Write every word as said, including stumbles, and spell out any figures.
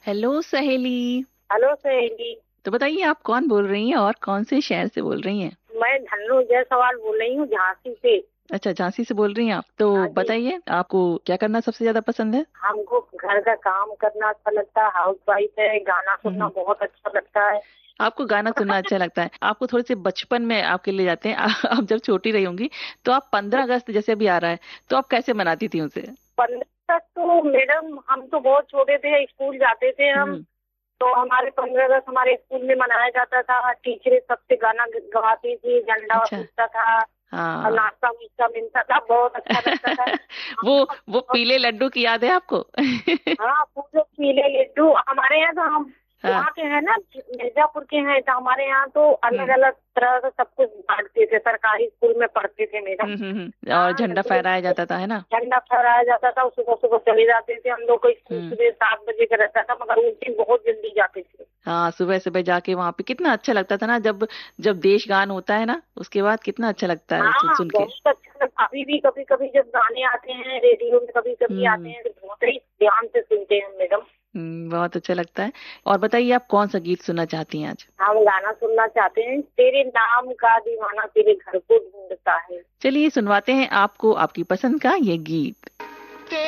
Hello सहेली। Hello सहेली। तो बताइए आप कौन बोल रही हैं और कौन से शहर से बोल रही हैं? मैं धन्नो जायसवाल बोल रही हूँ झांसी से। अच्छा, झांसी से बोल रही हैं आप। तो हाँ जी। बताइए आपको क्या करना सबसे ज्यादा पसंद है? हमको घर का काम करना अच्छा लगता है, हाउस वाइफ है, गाना सुनना हम्म। बहुत अच्छा लगता है। आपको गाना सुनना अच्छा लगता है। आपको थोड़े से बचपन में आपके ले जाते हैं। आप जब छोटी रही होंगी तो आप पंद्रह अगस्त जैसे अभी आ रहा है, तो आप कैसे मनाती थी उसे? पंद्रह तक तो मैडम हम तो बहुत छोटे थे, स्कूल जाते थे हम। हम्म। तो हमारे पंद्रह अगस्त हमारे स्कूल में मनाया जाता था, टीचरें सबसे गाना गवाती थी, झंडा अच्छा। उठता था और हाँ। नाश्ता वास्ता मिलता था, बहुत अच्छा लगता था। वो हम वो पीले लड्डू की याद है आपको? हाँ, पूरे पीले लड्डू हमारे यहाँ तो हम हाँ। यहाँ के हैं ना, मिर्जापुर के हैं, तो हमारे यहाँ तो अलग हम्म अलग तरह का सब कुछ बांटते थे, सरकारी स्कूल में पढ़ते थे मैडम। हम्म हम्म हम्म। और हाँ, झंडा लड्डू फहराया जाता था, है ना? झंडा फहराया जाता था, सुबह सुबह चले जाते थे हम लोग को, स्कूल हम्म। सुबह सात बजे का रहता था, मगर उस दिन बहुत जल्दी जाते थे। हाँ, सुबह सुबह जाके वहां पे कितना अच्छा लगता था ना, जब जब देश गान होता है ना, उसके बाद कितना अच्छा लगता है वो सुन हाँ, सुन के। बहुत अच्छा लगता। अभी भी कभी कभी जब गाने आते हैं रेडियो में, कभी कभी आते हम्म हैं, तो बहुत ही ध्यान से सुनते हैं मैडम। हम्म, बहुत अच्छा लगता है। और बताइए आप कौन सा गीत सुनना चाहती हैं आज? हम गाना सुनना चाहते हैं, तेरे नाम का दीवाना तेरे घर को ढूंढता है। चलिए सुनवाते हैं आपको आपकी पसंद का ये गीत।